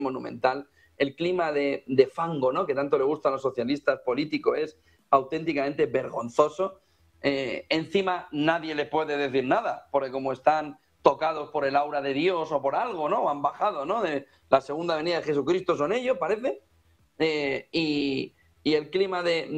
monumental. El clima de fango, ¿no?, que tanto le gusta a los socialistas políticos, es auténticamente vergonzoso. Encima nadie le puede decir nada, porque como están tocados por el aura de Dios o por algo, ¿no?, han bajado, ¿no?, de la segunda venida de Jesucristo, son ellos, parece. Y el clima de